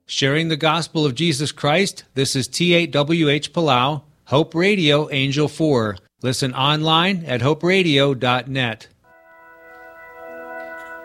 Sharing the gospel of Jesus Christ, this is T8WH Palau, Hope Radio, Angel 4. Listen online at hoperadio.net.